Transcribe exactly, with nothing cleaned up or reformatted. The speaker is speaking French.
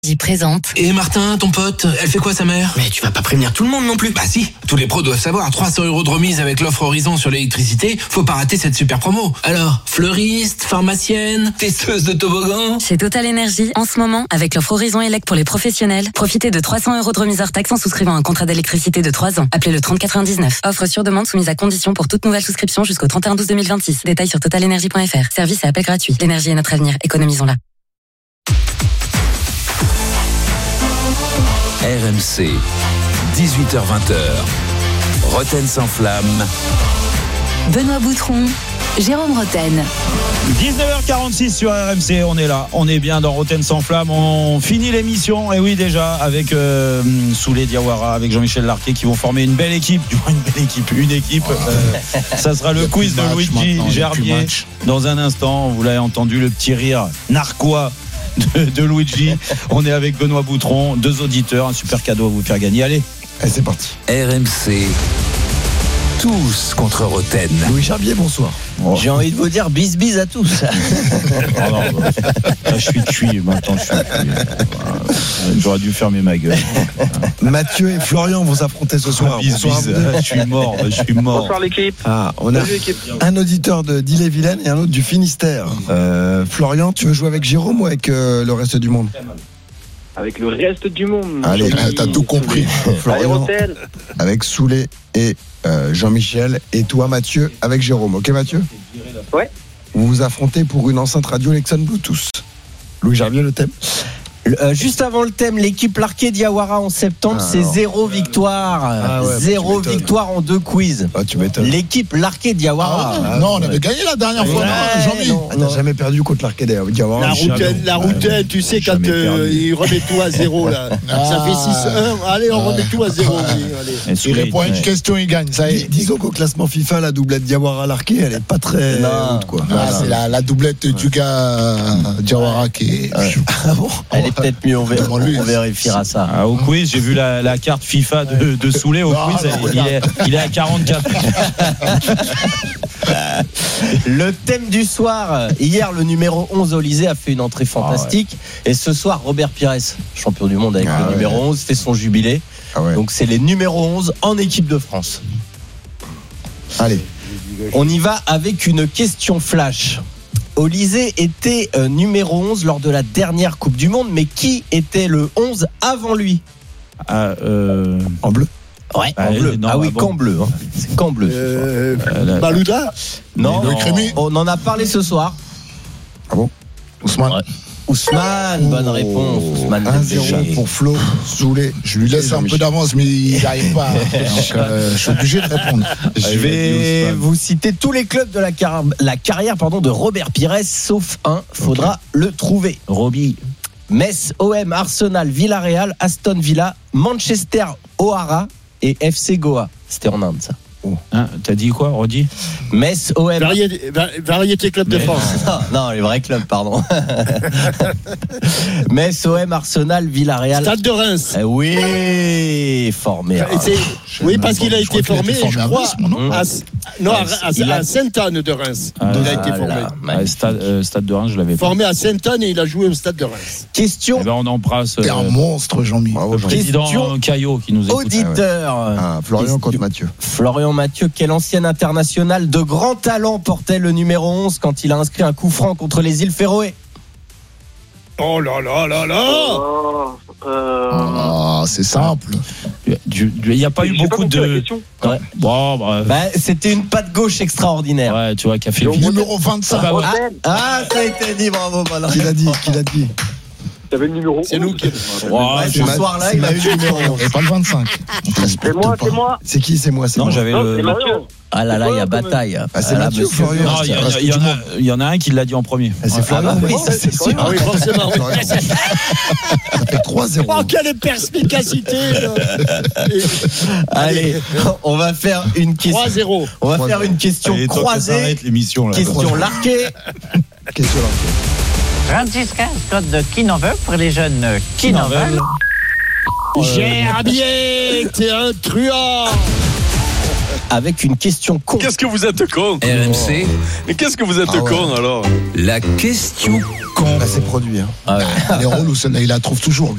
J'y présente. Et Martin, ton pote, elle fait quoi sa mère? Mais tu vas pas prévenir tout le monde non plus. Bah si, tous les pros doivent savoir, trois cents euros de remise avec l'offre Horizon sur l'électricité, faut pas rater cette super promo. Alors, fleuriste, pharmacienne, testeuse de toboggan. Chez Total Énergie, en ce moment, avec l'offre Horizon Elec pour les professionnels, profitez de trois cents euros de remise hors taxe en souscrivant un contrat d'électricité de trois ans. Appelez le trente quatre-vingt-dix-neuf. Offre sur demande soumise à condition pour toute nouvelle souscription jusqu'au trente et un douze deux mille vingt-six. Détails sur total énergie point f r. Service et appel gratuit. L'énergie est notre avenir. Économisons-la. R M C, dix-huit heures vingt. Roten sans flamme. Benoît Boutron, Jérôme Roten. dix-neuf heures quarante-six sur R M C, on est là, on est bien dans Roten sans flamme, on finit l'émission, et oui déjà, avec euh, Soulé Diawara, avec Jean-Michel Larquet qui vont former une belle équipe, du moins une belle équipe, une équipe, euh, ça sera le quiz de Luigi Gerbier dans un instant, vous l'avez entendu, le petit rire narquois de, de Luigi, on est avec Benoît Boutron, deux auditeurs, un super cadeau à vous faire gagner, allez, allez c'est parti. R M C, tous contre Roten. Louis Gerbier, bonsoir. Oh. J'ai envie de vous dire bis bis à tous. Oh non, bah, là, je suis cuit, maintenant je suis cuit. J'aurais dû fermer ma gueule. Mathieu et Florian vont s'affronter ce soir. Bis, bonsoir. bis. Je suis mort, je suis mort. Bonsoir l'équipe. Ah, on a un auditeur de d'Ille-et-Vilaine et un autre du Finistère. Euh, Florian, tu veux jouer avec Jérôme ou avec euh, le reste du monde? Avec le reste du monde. Allez, t'as tout compris. Florian, avec Soulé et euh, Jean-Michel, et toi Mathieu avec Jérôme. Ok Mathieu? Ouais. Vous vous affrontez pour une enceinte radio Lexon Bluetooth. Louis Gerbier, le thème? Euh, juste avant le thème, l'équipe Larquet Diawara en septembre, ah, c'est alors. zéro victoire. Ah ouais, zéro victoire en deux quiz. Ah, tu m'étonnes. L'équipe Larquet Diawara. Ah, non, on avait gagné la dernière fois, ouais, Jean-Mi. non, ah, t'as jamais perdu contre Larquet Diawara. La routaine, la routaine, tu sais, quand euh, il remet tout à zéro, là. Ah. Ça fait six un. Allez, on remet tout à zéro. Allez. Il répond à une question, il gagne. Ça y est. Disons qu'au classement FIFA, la doublette Diawara-Larquet, elle est pas très haute, quoi. Ah, c'est la, la doublette du gars Diawara qui est. Ah bon? Elle est peut-être mieux, on verra. On vérifiera ça. Ah, au quiz, j'ai vu la, la carte FIFA de, de Soulé au non, quiz. Non, il, est, il est à quarante-quatre. Le thème du soir. Hier, le numéro onze, Olysée, a fait une entrée fantastique. Ah ouais. Et ce soir, Robert Pires, champion du monde avec ah le ouais. numéro onze, fait son jubilé. Ah ouais. Donc, c'est les numéros onze en équipe de France. Allez. On y va avec une question flash. Olysée était euh, numéro onze lors de la dernière Coupe du Monde, mais qui était le onze avant lui? ah, euh... En bleu. Ouais, ah, en bleu. Non, ah oui, ah bon. qu'en bleu. Hein. C'est qu'en bleu. Euh, euh, Balouda? Non, non. On en a parlé ce soir. Ah bon? Ousmane. Ouais. Ousmane, bonne oh, réponse. Ousmane un zéro pour Flo, Soulé. Je lui laisse un peu d'avance, mais il n'arrive pas. Donc, euh, je suis obligé de répondre. Je vais vous citer tous les clubs de la, car- la carrière pardon, de Robert Pires, sauf un. Faudra okay. le trouver. Roby. Metz, O M, Arsenal, Villarreal, Aston Villa, Manchester, O'Hara et F C Goa. C'était en Inde, ça. Oh. Hein, t'as dit quoi, Rodi? Metz, O M. Variété, variété club de Mais... France. non, non, les vrais clubs, pardon. Metz, O M, Arsenal, Villarreal. Stade de Reims. Eh oui, formé. Ah, oui, parce qu'il a été formé, je crois. Non, à, non, à, à, à Sainte-Anne de Reims. Ah, il a été formé. Là, ouais, stade, euh, stade de Reims, je l'avais formé pas. à Sainte-Anne et il a joué au Stade de Reims. Question. Eh ben, on embrasse. T'es euh, un monstre, Jean-Mi. Le président Caillot qui nous écoute. Auditeur. Ah, Florian contre Mathieu. Florian Mathieu, quel ancien international de grand talent portait le numéro onze quand il a inscrit un coup franc contre les îles Féroé? Oh là là là là oh, euh... oh, c'est simple. Il n'y a pas eu beaucoup pas de. Ouais. Bon, bah... Bah, c'était une patte gauche extraordinaire. Ouais, tu vois, qui a fait le numéro vingt-cinq. Ah, bah, ah, ah, ça a été dit, bravo. Voilà. Qui l'a dit? Qui l'a dit? T'avais le numéro c'est nous qui. Ouais, ouais, ce ma... soir-là, il a eu le numéro onze. Et pas le vingt-cinq. C'est moi, c'est moi. C'est qui? C'est moi, c'est non, moi. j'avais non, le. C'est Mathieu. Ah là là, il y a bataille. Ah, c'est ah, Mathieu ou Florian? Non, il y, y, y, y, y en a un qui l'a dit en premier. Ah, c'est Florian. Ah, bah, oui, ça c'est sûr. Ah oui, forcément. Ça fait trois zéro. Oh, quelle perspicacité. Allez, on va faire une question. trois zéro. On va faire une question Allez, croisée. L'émission, là. Question Larquet. Question Larquet. trente-six quinze, code de qui n'en veut pour les jeunes qui n'en veulent. Gerbier, t'es un truand. avec une question con. Qu'est-ce que vous êtes con? R M C. Mais qu'est-ce que vous êtes Ah ouais. con alors? La question con. Bah, c'est produit. Hein. Ah ouais. Les rôles où celle-là, il la trouve toujours.